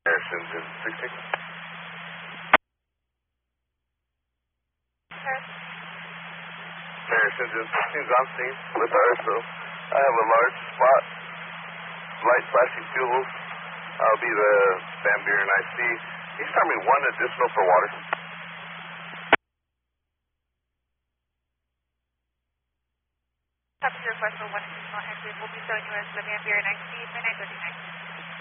Harrison's in 60. Harrison's in 16's on scene with RSO. I have a large spot, light flashing fuels. I'll be the Van Buren IC. He's telling me one additional for water. Copy your request for one additional entry. We'll be showing you as the Van Buren IC, midnight 39.